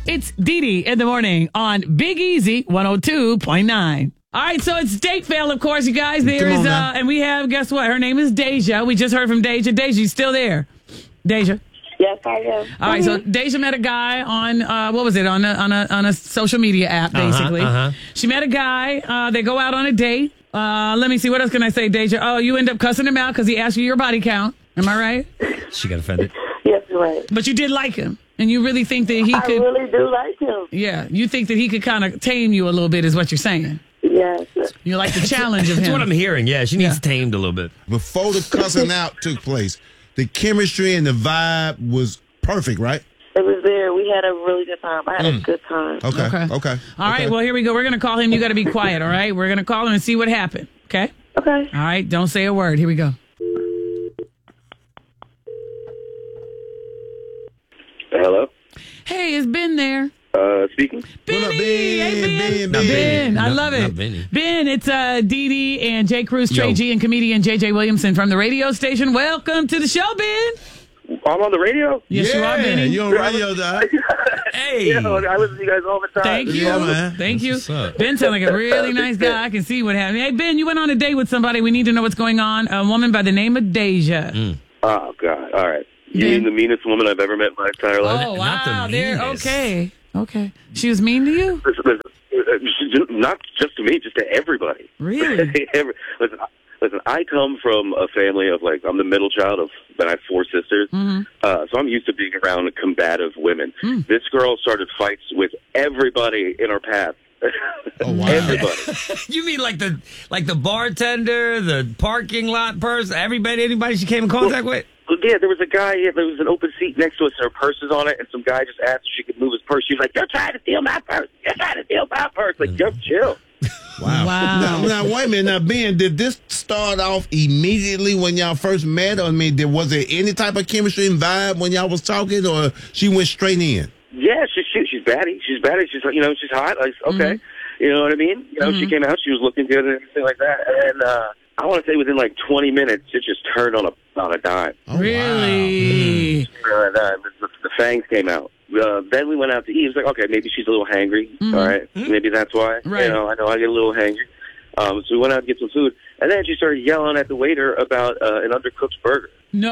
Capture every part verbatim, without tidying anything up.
It's Dee Dee in the morning on Big Easy one oh two point nine. All right, so it's date fail, of course, you guys. There is, uh, and we have, guess what? Her name is Deja. We just heard from Deja. Deja, you still there? Deja? Yes, I am. All mm-hmm. right, so Deja met a guy on, uh, what was it, on a, on a, on a social media app, basically. Uh-huh, uh-huh. She met a guy. Uh, they go out on a date. Uh, let me see. What else can I say, Deja? Oh, you end up cussing him out because he asked you your body count. Am I right? She got offended. Yes, you're right. But you did like him. And you really think that he I could... I really do like him. Yeah, you think that he could kind of tame you a little bit is what you're saying. Yes. You like the challenge of him. That's what I'm hearing. Yeah, she needs yeah. tamed a little bit. Before the cussing out took place, the chemistry and the vibe was perfect, right? It was there. We had a really good time. I had mm. a good time. Okay, okay. okay. All right, okay. well, here we go. We're going to call him. You got to be quiet, all right? We're going to call him and see what happened, okay? Okay. All right, don't say a word. Here we go. Hello? Hey, it's Ben there. Uh, speaking. Benny! Ben, Hey, Ben. Ben, Ben. Ben. I love it. Ben, it's uh, Dee Dee and Jay Cruz, Trey G, and comedian J J Williamson from the radio station. Welcome to the show, Ben. I'm on the radio? Yes, yeah, you are, Benny. You're on radio, dog. Hey. Yeah, I listen to you guys all the time. Thank you. Yeah, man. Thank you. Ben sounds like a really nice guy. I can see what happened. Hey, Ben, you went on a date with somebody. We need to know what's going on. A woman by the name of Deja. Mm. Oh, God. All right. You Ben. mean the meanest woman I've ever met in my entire life? Oh, wow. Not the There. meanest. Okay. Okay. She was mean to you? Listen, listen, not just to me, just to everybody. Really? Every, listen, listen, I come from a family of, like, I'm the middle child of, but I have four sisters. Mm-hmm. Uh, so I'm used to being around combative women. Mm. This girl started fights with everybody in her path. Oh, wow. Everybody. You mean like the like the bartender, the parking lot person, everybody, anybody she came in contact well, with? Well, yeah, there was a guy, yeah, there was an open seat next to us, and her purse was on it, and some guy just asked if she could move his purse. She was like, you're trying to steal my purse. You're trying to steal my purse. Like, just chill. Wow. Wow. Now, now, wait a minute. Now, Ben, did this start off immediately when y'all first met? Or, I mean, did, was there any type of chemistry and vibe when y'all was talking, or she went straight in? Yeah, she, she, she's batty. She's batty. She's, you know, she's hot. Like, okay. Mm-hmm. You know what I mean? You know, mm-hmm. she came out, she was looking good and everything like that. And uh, I want to say within like twenty minutes, it just turned on a on a dime. Oh, really? Wow. Uh, the, the, the fangs came out. Uh, then we went out to eat. It was like, okay, maybe she's a little hangry. Mm-hmm. All right, mm-hmm. maybe that's why. Right. You know, I know I get a little hangry. Um, so we went out to get some food, and then she started yelling at the waiter about uh, an undercooked burger. No.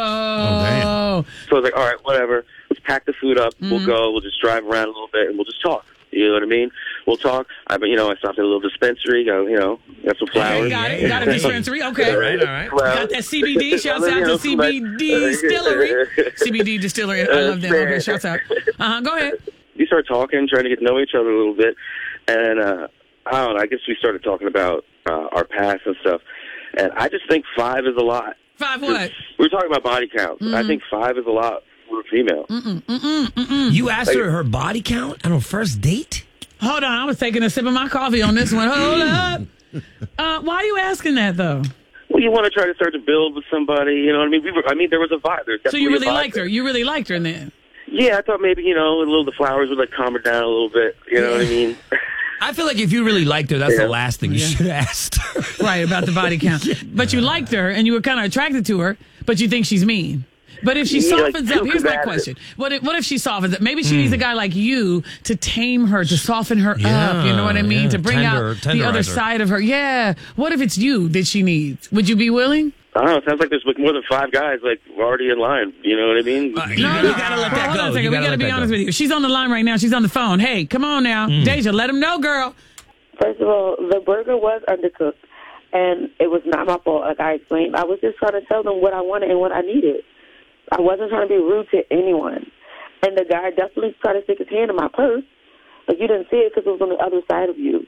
Oh, so I was like, all right, whatever. Let's pack the food up. Mm-hmm. We'll go. We'll just drive around a little bit, and we'll just talk. You know what I mean? We'll talk. I, you know, I stopped at a little dispensary. Go, you know, got some flowers. Okay, got it. You got a dispensary. Okay. All right, all right. Got that C B D. Shouts out to C B D Distillery. C B D Distillery. I love them. Okay, shouts out. Uh-huh. Go ahead. We started talking, trying to get to know each other a little bit. And, uh, I don't know, I guess we started talking about uh, our past and stuff. And I just think five is a lot. Five what? We were talking about body count. Mm-hmm. I think five is a lot for a female. Mm-mm, mm-mm, mm-mm. You asked her her body count on her first date? Hold on, I was taking a sip of my coffee on this one. Hold up. Uh, why are you asking that, though? Well, you want to try to start to build with somebody, you know what I mean? We were, I mean, there was a vibe. There was so you really liked there. her? You really liked her then? Yeah, I thought maybe, you know, a little the flowers would, like, calm her down a little bit. You know what I mean? I feel like if you really liked her, that's yeah. the last thing you yeah. should have asked her. Right, about the body count. But you liked her, and you were kind of attracted to her, but you think she's mean. But if she yeah, softens like, up, here's my question. What if, what if she softens up? Maybe she mm. needs a guy like you to tame her, to soften her yeah, up, you know what I mean? Yeah. To bring Tender, out the other side of her. Yeah. What if it's you that she needs? Would you be willing? I don't know. It sounds like there's like more than five guys like already in line. You know what I mean? Uh, no, you, no, you gotta let that hold go. on a second. You We gotta gotta be honest go. with you. She's on the line right now. She's on the phone. Hey, come on now, mm. Deja. Let him know, girl. First of all, the burger was undercooked, and it was not my fault. Like I explained, I was just trying to tell them what I wanted and what I needed. I wasn't trying to be rude to anyone. And the guy definitely tried to stick his hand in my purse, but you didn't see it because it was on the other side of you.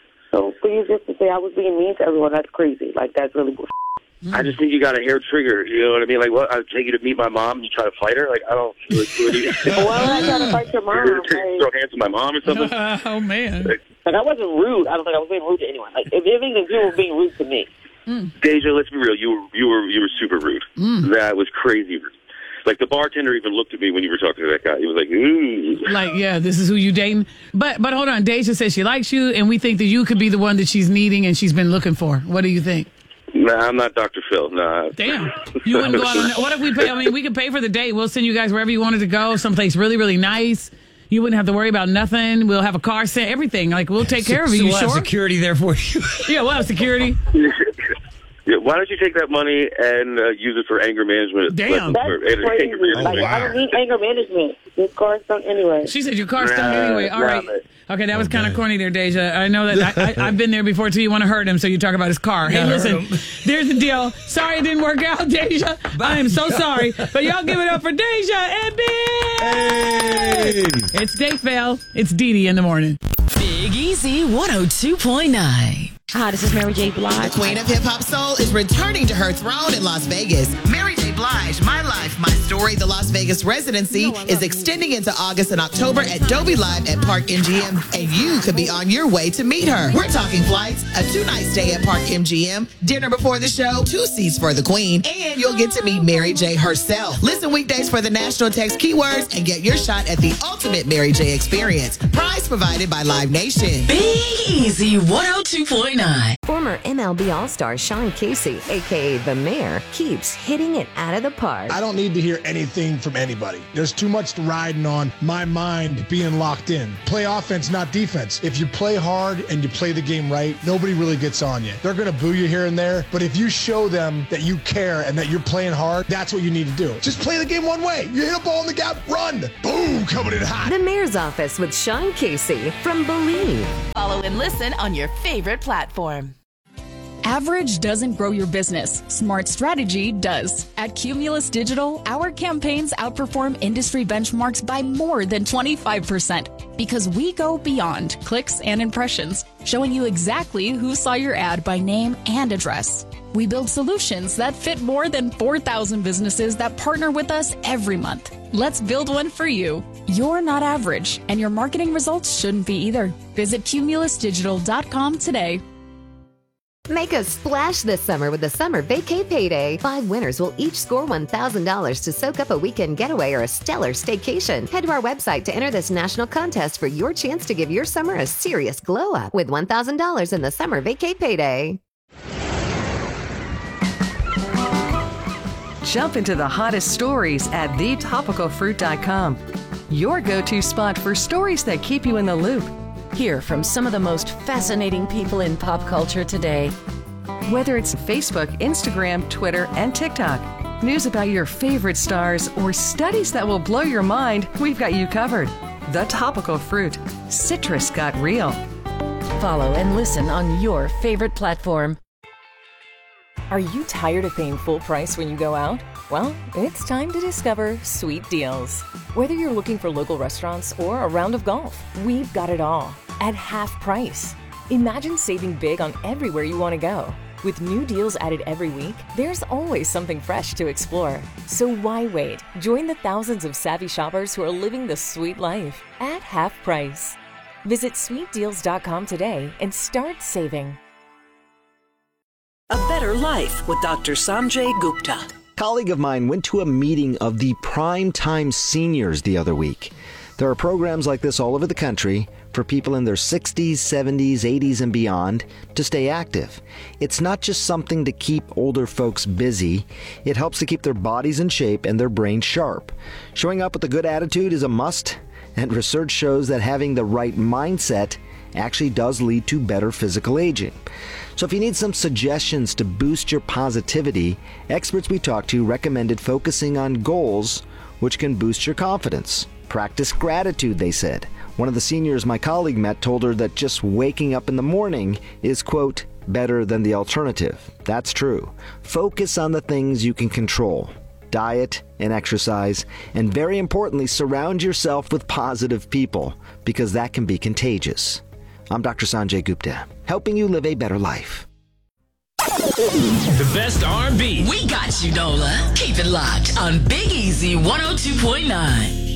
So for you just to say I was being mean to everyone, that's crazy. Like, that's really bullshit. I just think you got a hair trigger. You know what I mean? Like, what? I'd take you to meet my mom and you try to fight her? Like, I don't... Like, what do you, well, I try to fight your mom. You're Like, throw hands to my mom or something? Oh, man. Like, like, I wasn't rude. I don't think I was being rude to anyone. Like, if anything, you were being rude to me. Mm. Deja, let's be real. You were you were you were super rude. Mm. That was crazy rude. Like, the bartender even looked at me when you were talking to that guy. He was like, ooh. Like, yeah, this is who you dating. But but hold on. Deja says she likes you, and we think that you could be the one that she's needing and she's been looking for. What do you think? Nah, I'm not Doctor Phil. Nah. Damn. You wouldn't go out on that. What if we pay? I mean, we could pay for the date. We'll send you guys wherever you wanted to go, someplace really, really nice. You wouldn't have to worry about nothing. We'll have a car sent, everything. Like, we'll take care so, of you. So You we'll sure? have security there for you. Yeah, we'll have security. Yeah, why don't you take that money and uh, use it for anger management? Damn. That's For crazy. anger management. Like, I don't need anger management. This car's stunk anyway. She said your car's Nah, stunk anyway. All nah, right. man. Okay, that was kind of corny there, Deja. I know that I, I, I've been there before, too. You want to hurt him, so you talk about his car. Hey, Yeah, listen, hurt him. there's the deal. Sorry it didn't work out, Deja. I am so sorry. But y'all give it up for Deja and Big. Hey! It's Date Fail. It's Dee Dee in the morning. Big Easy one oh two point nine. Hi, this is Mary J. Blige. The queen of hip-hop soul is returning to her throne in Las Vegas. Mary J. Blige, My Life, My Story, the Las Vegas residency is extending into August and October at Dolby Live at Park M G M, and you could be on your way to meet her. We're talking flights, a two-night stay at Park M G M, dinner before the show, two seats for the queen, and you'll get to meet Mary J. herself. Listen weekdays for the national text keywords and get your shot at the ultimate Mary J. experience. Prize provided by Live Nation. Big Easy one oh two point nine. Former M L B All-Star Sean Casey, a k a. The Mayor, keeps hitting it out of the park. I don't need to hear anything from anybody. There's too much riding on my mind being locked in. Play offense, not defense. If you play hard and you play the game right, nobody really gets on you. They're going to boo you here and there, but if you show them that you care and that you're playing hard, that's what you need to do. Just play the game one way. You hit a ball in the gap, run. Boom, coming in hot. The Mayor's Office with Sean Casey from Believe. Follow and listen on your favorite platform. Average doesn't grow your business. Smart strategy does. At Cumulus Digital, our campaigns outperform industry benchmarks by more than twenty-five percent because we go beyond clicks and impressions, showing you exactly who saw your ad by name and address. We build solutions that fit more than four thousand businesses that partner with us every month. Let's build one for you. You're not average, and your marketing results shouldn't be either. Visit cumulus digital dot com today. Make a splash this summer with the Summer Vacay Payday. Five winners will each score one thousand dollars to soak up a weekend getaway or a stellar staycation. Head to our website to enter this national contest for your chance to give your summer a serious glow up with one thousand dollars in the Summer Vacay Payday. Jump into the hottest stories at the topical fruit dot com. Your go-to spot for stories that keep you in the loop. Hear from some of the most fascinating people in pop culture today. Whether it's Facebook, Instagram, Twitter, and TikTok, news about your favorite stars, or studies that will blow your mind, we've got you covered. The Topical Fruit. Citrus got real. Follow and listen on your favorite platform. Are you tired of paying full price when you go out? Well, it's time to discover Sweet Deals. Whether you're looking for local restaurants or a round of golf, we've got it all at half price. Imagine saving big on everywhere you want to go. With new deals added every week, there's always something fresh to explore. So why wait? Join the thousands of savvy shoppers who are living the sweet life at half price. Visit sweet deals dot com today and start saving. A Better Life with Doctor Sanjay Gupta. A colleague of mine went to a meeting of the Prime Time Seniors the other week. There are programs like this all over the country for people in their sixties, seventies, eighties, and beyond to stay active. It's not just something to keep older folks busy. It helps to keep their bodies in shape and their brains sharp. Showing up with a good attitude is a must, and research shows that having the right mindset actually does lead to better physical aging. So if you need some suggestions to boost your positivity, experts we talked to recommended focusing on goals which can boost your confidence. Practice gratitude, they said. One of the seniors my colleague met told her that just waking up in the morning is, quote, better than the alternative. That's true. Focus on the things you can control. Diet and exercise, and very importantly, surround yourself with positive people, because that can be contagious. I'm Doctor Sanjay Gupta, helping you live a better life. The best R and B. We got you, Nola. Keep it locked on Big Easy one oh two point nine.